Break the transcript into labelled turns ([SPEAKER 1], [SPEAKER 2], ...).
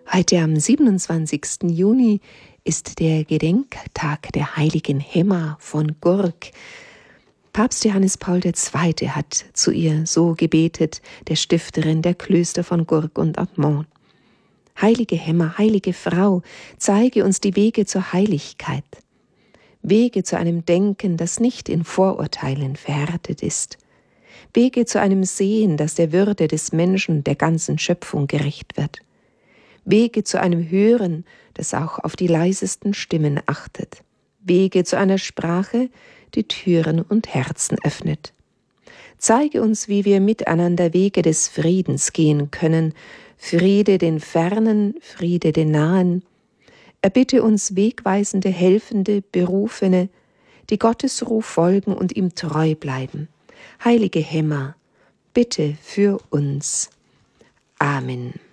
[SPEAKER 1] Heute am 27. Juni ist der Gedenktag der heiligen Hemma von Gurk. Papst Johannes Paul II. Hat zu ihr so gebetet, der Stifterin der Klöster von Gurk und Admont. Heilige Hemma, heilige Frau, zeige uns die Wege zur Heiligkeit. Wege zu einem Denken, das nicht in Vorurteilen verhärtet ist. Wege zu einem Sehen, das der Würde des Menschen, der ganzen Schöpfung gerecht wird. Wege zu einem Hören, das auch auf die leisesten Stimmen achtet. Wege zu einer Sprache, die Türen und Herzen öffnet. Zeige uns, wie wir miteinander Wege des Friedens gehen können, Friede den Fernen, Friede den Nahen. Erbitte uns wegweisende, helfende, Berufene, die Gottes Ruf folgen und ihm treu bleiben. Heilige Hemma, bitte für uns. Amen.